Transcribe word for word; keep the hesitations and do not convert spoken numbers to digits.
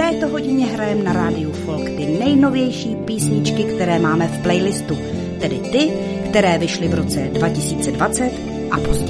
této hodině hrajeme na rádiu Folk ty nejnovější písničky, které máme v playlistu, tedy ty, které vyšly v roce dva tisíce dvacet a později.